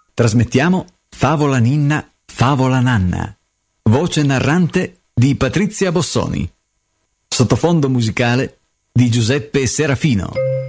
Trasmettiamo Favola Ninna, Favola Nanna. Voce narrante di Patrizia Bossoni. Sottofondo musicale di Giuseppe Serafino.